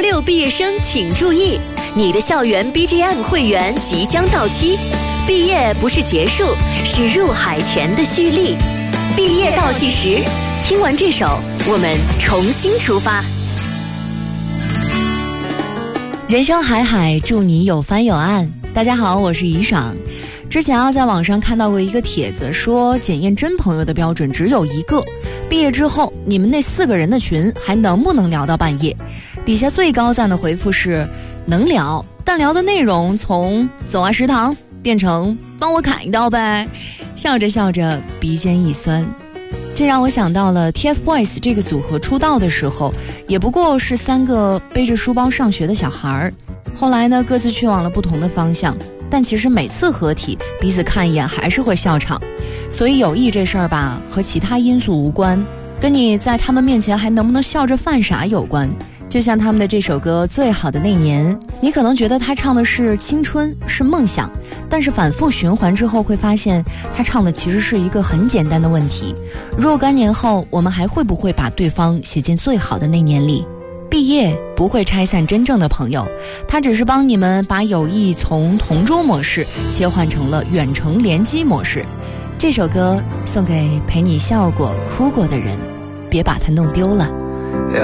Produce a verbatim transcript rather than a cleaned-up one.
二六毕业生请注意，你的校园 B G M 会员即将到期，毕业不是结束，是入海前的蓄力。毕业倒计时，听完这首，我们重新出发。 人生海海，祝你有帆有岸。大家好，我是怡爽。之前啊，在网上看到过一个帖子，说检验真朋友的标准只有一个，毕业之后你们那四个人的群还能不能聊到半夜？底下最高赞的回复是能聊，但聊的内容从走啊食堂变成帮我砍一刀呗。笑着笑着鼻尖一酸，这让我想到了 T F Boys 这个组合出道的时候，也不过是三个背着书包上学的小孩，后来呢各自去往了不同的方向，但其实每次合体彼此看一眼还是会笑场。所以友谊这事儿吧，和其他因素无关，跟你在他们面前还能不能笑着犯傻有关。就像他们的这首歌《最好的那年》，你可能觉得他唱的是青春，是梦想，但是反复循环之后会发现他唱的其实是一个很简单的问题：若干年后我们还会不会把对方写进最好的那年里？毕业不会拆散真正的朋友，它只是帮你们把友谊从同桌模式切换成了远程联机模式。这首歌送给陪你笑过哭过的人，别把它弄丢了。